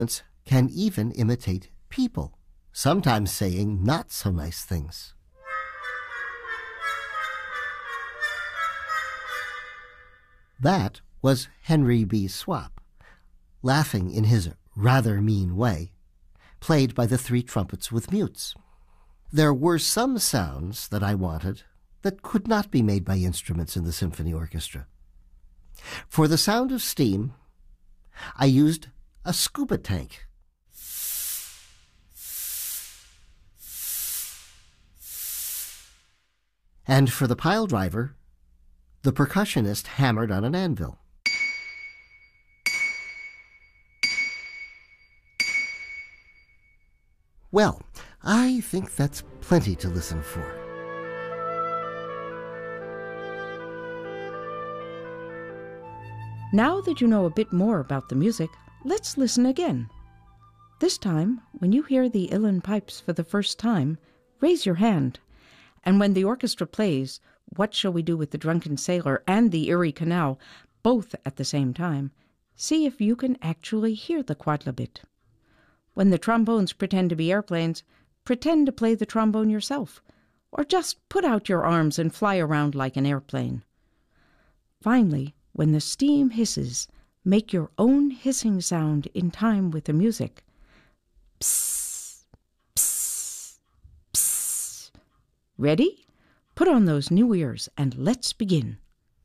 can even imitate people, sometimes saying not so nice things. That was Henry B. Swap, laughing in his rather mean way, played by the three trumpets with mutes. There were some sounds that I wanted that could not be made by instruments in the symphony orchestra. For the sound of steam, I used a scuba tank. And for the pile driver, the percussionist hammered on an anvil. Well, I think that's plenty to listen for. Now that you know a bit more about the music, let's listen again. This time, when you hear the Uilleann pipes for the first time, raise your hand. And when the orchestra plays What Shall We Do with the Drunken Sailor and the Erie Canal, both at the same time, see if you can actually hear the quodlibet. When the trombones pretend to be airplanes, pretend to play the trombone yourself, or just put out your arms and fly around like an airplane. Finally, when the steam hisses, make your own hissing sound in time with the music. Psst, psst, psst. Ready? Put on those new ears and let's begin.